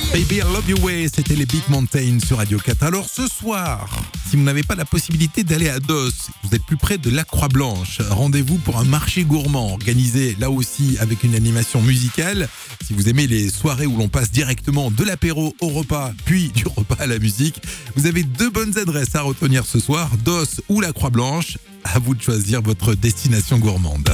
Baby, I Love You Way, c'était les Big Mountains sur Radio 4. Alors ce soir, si vous n'avez pas la possibilité d'aller à Dos, vous êtes plus près de la Croix-Blanche. Rendez-vous pour un marché gourmand organisé là aussi avec une animation musicale. Si vous aimez les soirées où l'on passe directement de l'apéro au repas, puis du repas à la musique, vous avez deux bonnes adresses à retenir ce soir, Dos ou la Croix-Blanche. À vous de choisir votre destination gourmande.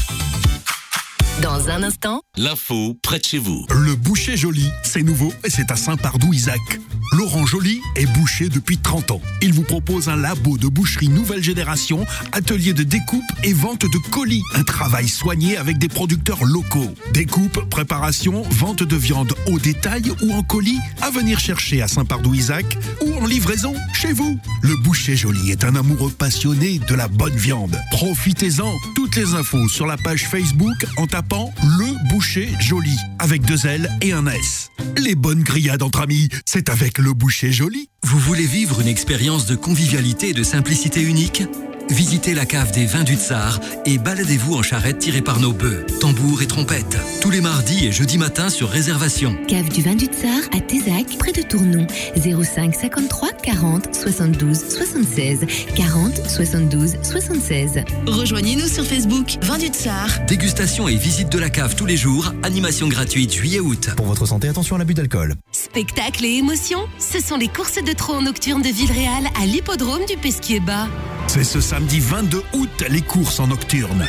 Dans un instant, l'info près de chez vous. Le boucher Joly, c'est nouveau et c'est à Saint-Pardoux-Isaac. Laurent Joly est boucher depuis 30 ans. Il vous propose un labo de boucherie nouvelle génération, atelier de découpe et vente de colis. Un travail soigné avec des producteurs locaux. Découpe, préparation, vente de viande au détail ou en colis, à venir chercher à Saint-Pardoux-Isaac ou en livraison chez vous. Le boucher Joly est un amoureux passionné de la bonne viande. Profitez-en. Toutes les infos sur la page Facebook en tapant Le Boucher Joly avec 2 L et un S. Les bonnes grillades entre amis, c'est avec Le Boucher Joly. Vous voulez vivre une expérience de convivialité et de simplicité unique ? Visitez la cave des vins du Tsar et baladez-vous en charrette tirée par nos bœufs, tambours et trompettes. Tous les mardis et jeudis matins sur réservation. cave du vin du Tsar à Tézac, près de Tournon. 05 53 40 72 76 40 72 76. Rejoignez-nous sur Facebook, Vin du Tsar. Dégustation et visite de la cave tous les jours. Animation gratuite juillet-août. Pour votre santé, attention à l'abus d'alcool. Spectacle et émotion, ce sont les courses de trot nocturnes de Villeréal à l'hippodrome du Pesquier-Bas. C'est ce samedi 22 août, les courses en nocturne.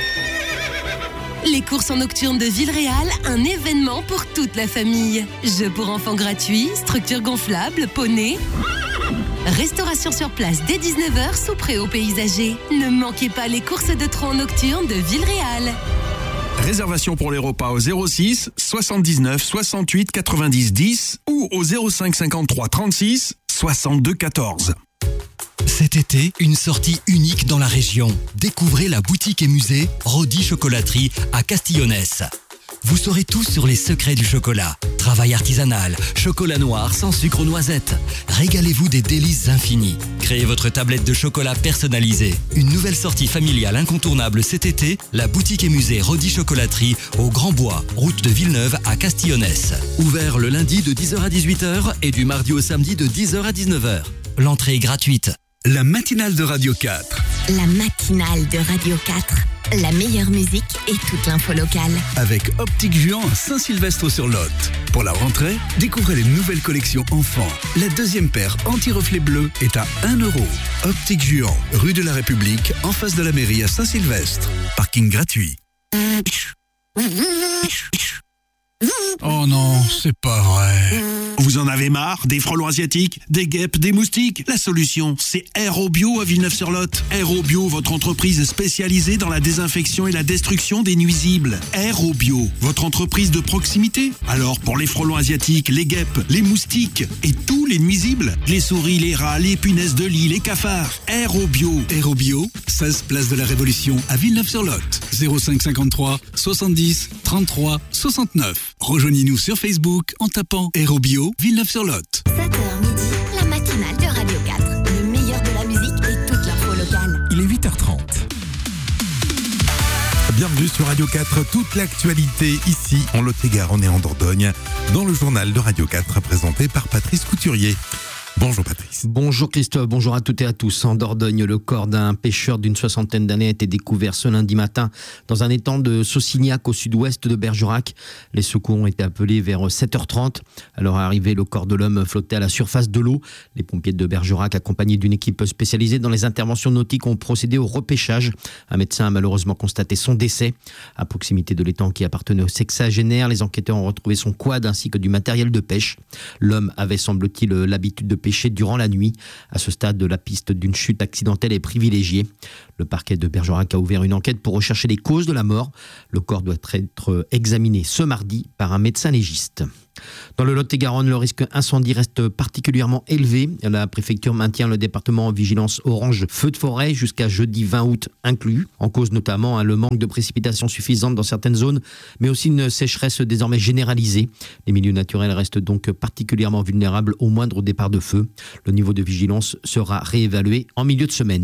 Les courses en nocturne de Villeréal, un événement pour toute la famille. Jeux pour enfants gratuits, structures gonflables, poneys. Restauration sur place dès 19h sous préau paysager. Ne manquez pas les courses de trot nocturne de Villeréal. Réservation pour les repas au 06 79 68 90 10 ou au 05 53 36 62 14. Cet été, une sortie unique dans la région. Découvrez la boutique et musée Rodi Chocolaterie à Castillonnès. Vous saurez tout sur les secrets du chocolat. Travail artisanal, chocolat noir sans sucre aux noisettes. Régalez-vous des délices infinies. Créez votre tablette de chocolat personnalisée. Une nouvelle sortie familiale incontournable cet été, la boutique et musée Rodi Chocolaterie au Grand Bois, route de Villeneuve à Castillonnès. Ouvert le lundi de 10h à 18h et du mardi au samedi de 10h à 19h. L'entrée est gratuite. La matinale de Radio 4. La matinale de Radio 4. La meilleure musique et toute l'info locale. Avec Optique Juan à Saint-Sylvestre-sur-Lot. Pour la rentrée, découvrez les nouvelles collections enfants. La deuxième paire anti-reflet bleu est à 1 €. Optique Juan, rue de la République, en face de la mairie à Saint-Sylvestre. Parking gratuit. Oh non, c'est pas vrai. Vous en avez marre des frelons asiatiques, des guêpes, des moustiques? La solution, c'est Aérobio à Villeneuve-sur-Lot. Aérobio, votre entreprise spécialisée dans la désinfection et la destruction des nuisibles. Aérobio, votre entreprise de proximité. Alors, pour les frelons asiatiques, les guêpes, les moustiques et tous les nuisibles, les souris, les rats, les punaises de lit, les cafards, Aérobio. Aérobio, 16 place de la Révolution à Villeneuve-sur-Lot. 05 53 70 33 69. Rejoignez-nous sur Facebook en tapant Aérobio Villeneuve-sur-Lot. 7h midi, la matinale de Radio 4. Le meilleur de la musique et toute l'info locale. Il est 8h30. Bienvenue sur Radio 4, toute l'actualité ici en Lot-et-Garonne et en Dordogne, dans le journal de Radio 4 présenté par Patrice Couturier. Bonjour Patrice. Bonjour Christophe, bonjour à toutes et à tous. En Dordogne, le corps d'un pêcheur d'une 60aine d'années a été découvert ce lundi matin dans un étang de Saucignac au sud-ouest de Bergerac. Les secours ont été appelés vers 7h30. À leur arrivée, le corps de l'homme flottait à la surface de l'eau. Les pompiers de Bergerac, accompagnés d'une équipe spécialisée dans les interventions nautiques, ont procédé au repêchage. Un médecin a malheureusement constaté son décès. À proximité de l'étang qui appartenait au sexagénaire, les enquêteurs ont retrouvé son quad ainsi que du matériel de pêche. L'homme avait, semble-t-il, l'habitude de pêcher durant la nuit. À ce stade, la piste d'une chute accidentelle est privilégiée. Le parquet de Bergerac a ouvert une enquête pour rechercher les causes de la mort. Le corps doit être examiné ce mardi par un médecin légiste. Dans le Lot-et-Garonne, le risque incendie reste particulièrement élevé. La préfecture maintient le département en vigilance orange feu de forêt jusqu'à jeudi 20 août inclus. En cause notamment le manque de précipitations suffisantes dans certaines zones, mais aussi une sécheresse désormais généralisée. Les milieux naturels restent donc particulièrement vulnérables au moindre départ de feu. Le niveau de vigilance sera réévalué en milieu de semaine.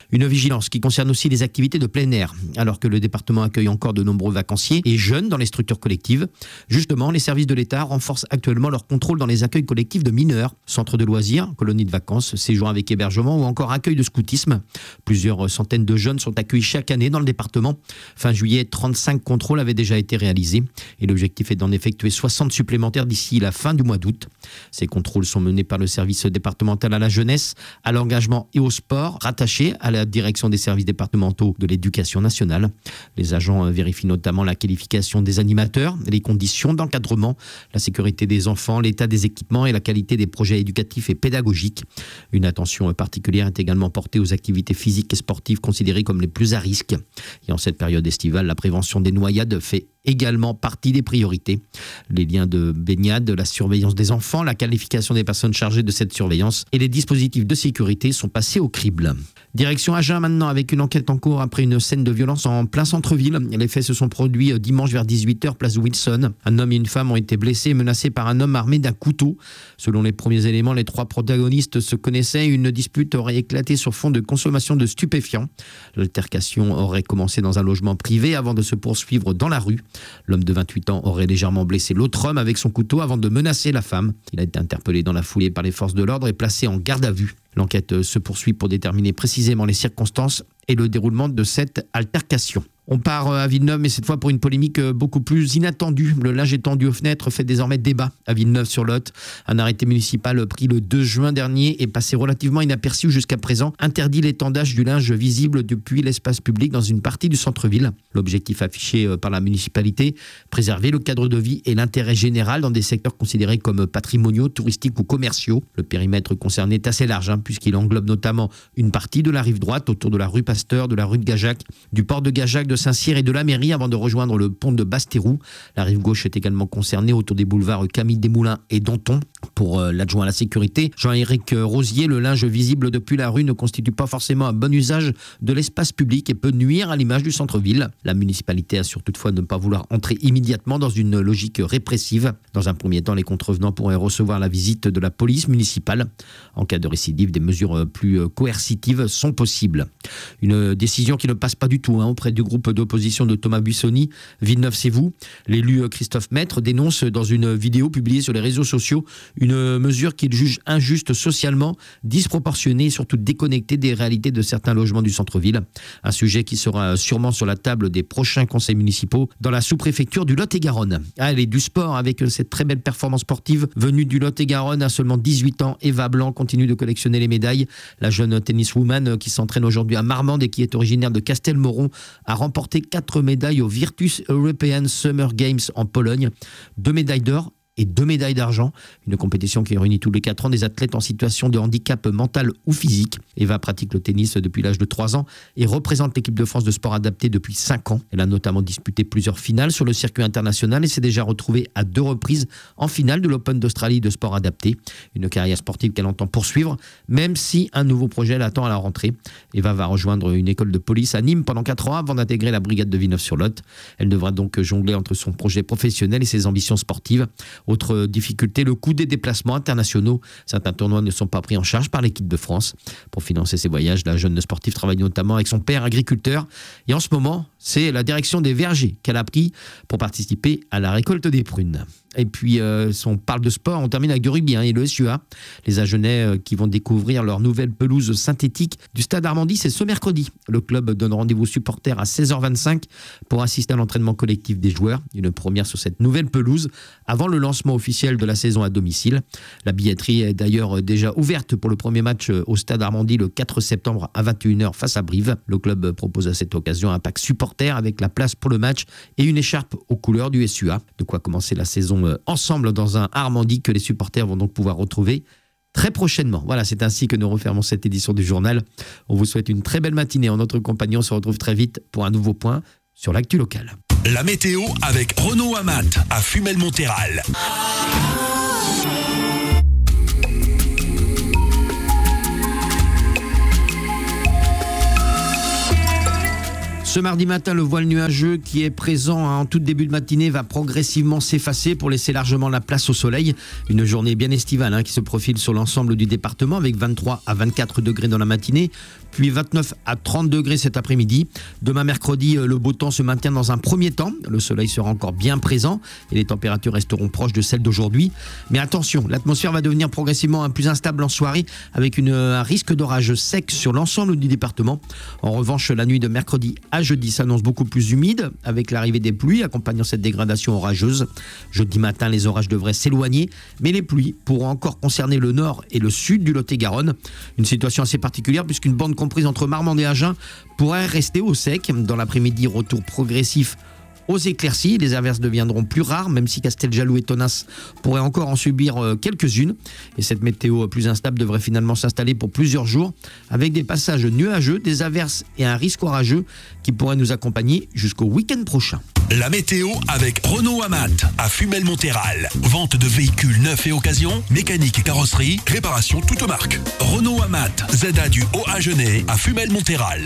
Une vigilance qui concerne aussi les activités de plein air. Alors que le département accueille encore de nombreux vacanciers et jeunes dans les structures collectives, justement, les services de l'État renforcent actuellement leur contrôle dans les accueils collectifs de mineurs, centres de loisirs, colonies de vacances, séjours avec hébergement ou encore accueil de scoutisme. Plusieurs centaines de jeunes sont accueillis chaque année dans le département. Fin juillet, 35 contrôles avaient déjà été réalisés et l'objectif est d'en effectuer 60 supplémentaires d'ici la fin du mois d'août. Ces contrôles sont menés par le service départemental à la jeunesse, à l'engagement et au sport, rattaché à la direction des services départementaux de l'éducation nationale. Les agents vérifient notamment la qualification des animateurs, les conditions d'encadrement, la sécurité des enfants, l'état des équipements et la qualité des projets éducatifs et pédagogiques. Une attention particulière est également portée aux activités physiques et sportives considérées comme les plus à risque. Et en cette période estivale, la prévention des noyades fait également partie des priorités. Les liens de baignade, la surveillance des enfants, la qualification des personnes chargées de cette surveillance et les dispositifs de sécurité sont passés au crible. Direction Agen maintenant avec une enquête en cours après une scène de violence en plein centre-ville. Les faits se sont produits dimanche vers 18h, place Wilson. Un homme et une femme ont été blessés et menacés par un homme armé d'un couteau. Selon les premiers éléments, les trois protagonistes se connaissaient. Une dispute aurait éclaté sur fond de consommation de stupéfiants. L'altercation aurait commencé dans un logement privé avant de se poursuivre dans la rue. L'homme de 28 ans aurait légèrement blessé l'autre homme avec son couteau avant de menacer la femme. Il a été interpellé dans la foulée par les forces de l'ordre et placé en garde à vue. L'enquête se poursuit pour déterminer précisément les circonstances et le déroulement de cette altercation. On part à Villeneuve, mais cette fois pour une polémique beaucoup plus inattendue. Le linge étendu aux fenêtres fait désormais débat à Villeneuve-sur-Lot. Un arrêté municipal pris le 2 juin dernier est passé relativement inaperçu jusqu'à présent. Interdit l'étendage du linge visible depuis l'espace public dans une partie du centre-ville. L'objectif affiché par la municipalité, préserver le cadre de vie et l'intérêt général dans des secteurs considérés comme patrimoniaux, touristiques ou commerciaux. Le périmètre concerné est assez large, puisqu'il englobe notamment une partie de la rive droite autour de la rue Pasteur, de la rue de Gajac, du port de Gajac, de Saint-Cyr et de la mairie avant de rejoindre le pont de Basse-Terroux. La rive gauche est également concernée autour des boulevards Camille Desmoulins et Danton. Pour l'adjoint à la sécurité, Jean-Éric Rosier, le linge visible depuis la rue ne constitue pas forcément un bon usage de l'espace public et peut nuire à l'image du centre-ville. La municipalité assure toutefois ne pas vouloir entrer immédiatement dans une logique répressive. Dans un premier temps, les contrevenants pourraient recevoir la visite de la police municipale. En cas de récidive, des mesures plus coercitives sont possibles. Une décision qui ne passe pas du tout auprès du groupe d'opposition de Thomas Buissoni. Villeneuve, c'est vous. L'élu Christophe Maître dénonce dans une vidéo publiée sur les réseaux sociaux une mesure qu'il juge injuste socialement, disproportionnée et surtout déconnectée des réalités de certains logements du centre-ville. Un sujet qui sera sûrement sur la table des prochains conseils municipaux dans la sous-préfecture du Lot-et-Garonne. Allez, du sport avec cette très belle performance sportive venue du Lot-et-Garonne à seulement 18 ans. Eva Blanc continue de collectionner les médailles. La jeune tenniswoman qui s'entraîne aujourd'hui à Marmande et qui est originaire de Castelmoron a remporté 4 médailles au Virtus European Summer Games en Pologne. 2 médailles d'or et 2 médailles d'argent. Une compétition qui réunit tous les 4 ans des athlètes en situation de handicap mental ou physique. Eva pratique le tennis depuis l'âge de 3 ans et représente l'équipe de France de sport adapté depuis 5 ans. Elle a notamment disputé plusieurs finales sur le circuit international et s'est déjà retrouvée à 2 reprises en finale de l'Open d'Australie de sport adapté. Une carrière sportive qu'elle entend poursuivre, même si un nouveau projet l'attend à la rentrée. Eva va rejoindre une école de police à Nîmes pendant 4 ans avant d'intégrer la brigade de Villeneuve-sur-Lot. Elle devra donc jongler entre son projet professionnel et ses ambitions sportives. Autre difficulté, le coût des déplacements internationaux. Certains tournois ne sont pas pris en charge par l'équipe de France. Pour financer ses voyages, la jeune sportive travaille notamment avec son père agriculteur. Et en ce moment, c'est la direction des vergers qu'elle a pris pour participer à la récolte des prunes. Et puis, si on parle de sport, on termine avec du rugby et le SUA. Les Agenais qui vont découvrir leur nouvelle pelouse synthétique du Stade Armandie, c'est ce mercredi. Le club donne rendez-vous aux supporters à 16h25 pour assister à l'entraînement collectif des joueurs. Une première sur cette nouvelle pelouse avant le lancement officiel de la saison à domicile. La billetterie est d'ailleurs déjà ouverte pour le premier match au Stade Armandie le 4 septembre à 21h face à Brive. Le club propose à cette occasion un pack supporter avec la place pour le match et une écharpe aux couleurs du SUA. De quoi commencer la saison ensemble dans un Armandie que les supporters vont donc pouvoir retrouver très prochainement. Voilà, c'est ainsi que nous refermons cette édition du journal. On vous souhaite une très belle matinée. En notre compagnie, on se retrouve très vite pour un nouveau point sur l'actu locale. La météo avec Renaud Amat à Fumel-Montéral. Ce mardi matin, le voile nuageux qui est présent en tout début de matinée va progressivement s'effacer pour laisser largement la place au soleil. Une journée bien estivale qui se profile sur l'ensemble du département avec 23 à 24 degrés dans la matinée, puis 29 à 30 degrés cet après-midi. Demain mercredi, le beau temps se maintient dans un premier temps. Le soleil sera encore bien présent et les températures resteront proches de celles d'aujourd'hui. Mais attention, l'atmosphère va devenir progressivement plus instable en soirée avec un risque d'orage sec sur l'ensemble du département. En revanche, la nuit de mercredi à jeudi s'annonce beaucoup plus humide avec l'arrivée des pluies accompagnant cette dégradation orageuse. Jeudi matin, les orages devraient s'éloigner, mais les pluies pourront encore concerner le nord et le sud du Lot-et-Garonne. Une situation assez particulière puisqu'une bande comprise entre Marmande et Agen pourrait rester au sec. Dans l'après-midi, retour progressif aux éclaircies. Les averses deviendront plus rares, même si Casteljaloux et Tonnas pourraient encore en subir quelques-unes. Et cette météo plus instable devrait finalement s'installer pour plusieurs jours, avec des passages nuageux, des averses et un risque orageux qui pourraient nous accompagner jusqu'au week-end prochain. La météo avec Renault Amat à Fumel-Montéral. Vente de véhicules neufs et occasion, mécanique et carrosserie, réparation toute marque. Renault Amat, ZA du Haut-Agenais à Fumel-Montéral.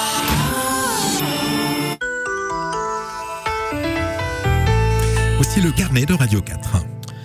Aussi le carnet de Radio 4.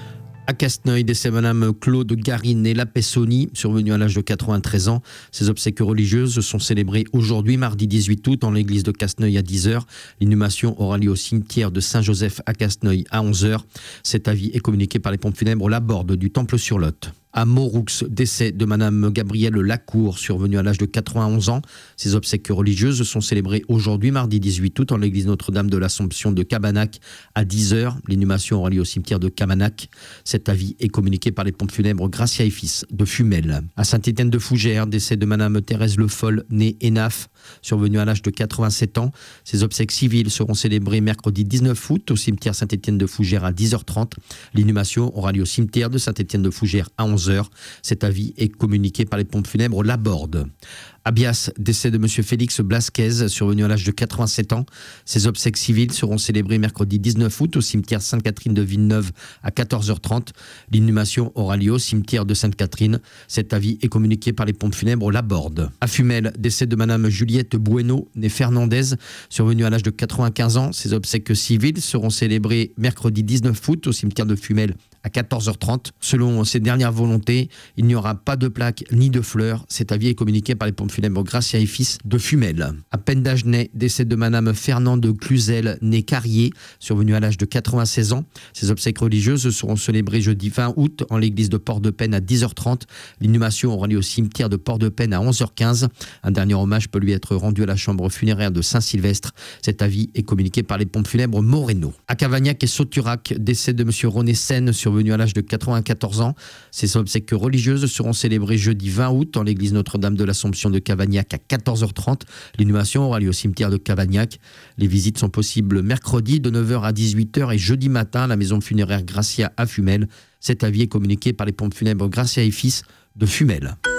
À Casseneuil, décès Madame Claude Garine La Pessoni, survenue à l'âge de 93 ans. Ses obsèques religieuses sont célébrées aujourd'hui, mardi 18 août, en l'église de Casseneuil à 10h. L'inhumation aura lieu au cimetière de Saint-Joseph à Casseneuil à 11h. Cet avis est communiqué par les pompes funèbres Laborde du Temple-sur-Lot. À Mauroux, décès de Madame Gabrielle Lacour, survenue à l'âge de 91 ans. Ses obsèques religieuses sont célébrées aujourd'hui, mardi 18 août, en l'église Notre-Dame de l'Assomption de Cabanac à 10h. L'inhumation aura lieu au cimetière de Cabanac. Cet avis est communiqué par les pompes funèbres Gracia et Fils de Fumel. À Saint-Étienne-de-Fougères, décès de Madame Thérèse Le Foll, née Enaf, survenue à l'âge de 87 ans. Ses obsèques civiles seront célébrées mercredi 19 août au cimetière Saint-Étienne-de-Fougères à 10h30. L'inhumation aura lieu au cimetière de Saint-Étienne-de-Fougères à 11h. Cet avis est communiqué par les pompes funèbres Laborde. À Bias, décès de M. Félix Blasquez, survenu à l'âge de 87 ans. Ses obsèques civiles seront célébrées mercredi 19 août au cimetière Sainte-Catherine de Villeneuve à 14h30. L'inhumation aura lieu au cimetière de Sainte-Catherine. Cet avis est communiqué par les pompes funèbres Laborde. À Fumel, décès de Mme Juliette Bueno, née Fernandez, survenue à l'âge de 95 ans. Ses obsèques civiles seront célébrées mercredi 19 août au cimetière de Fumel à 14h30. Selon ses dernières volontés, il n'y aura pas de plaque ni de fleurs. Cet avis est communiqué par les pompes funèbres Gracia et Fils de Fumel. À Pendagenais, décès de Madame Fernande Cluzel, née Carrier, survenue à l'âge de 96 ans. Ses obsèques religieuses seront célébrées jeudi 20 août en l'église de Port-de-Peine à 10h30. L'inhumation aura lieu au cimetière de Port-de-Peine à 11h15. Un dernier hommage peut lui être rendu à la chambre funéraire de Saint-Sylvestre. Cet avis est communiqué par les pompes funèbres Moreno. À Cavagnac et Sauturac, décès de Monsieur René Seine, survenu à l'âge de 94 ans. Ses obsèques religieuses seront célébrées jeudi 20 août en l'église Notre-Dame de l'Assomption de Cavagnac à 14h30. L'inhumation aura lieu au cimetière de Cavagnac. Les visites sont possibles mercredi de 9h à 18h et jeudi matin à la maison funéraire Gracia à Fumel. Cet avis est communiqué par les pompes funèbres Gracia et Fils de Fumel.